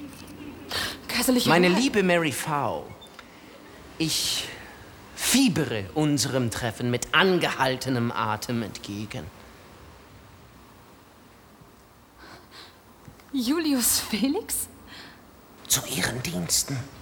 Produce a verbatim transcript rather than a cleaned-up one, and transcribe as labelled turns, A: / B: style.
A: Kaiserliche
B: Meine
A: Hoheit.
B: liebe Mary Fowl, ich fiebere unserem Treffen mit angehaltenem Atem entgegen.
A: Julius Felix?
B: Zu Ihren Diensten.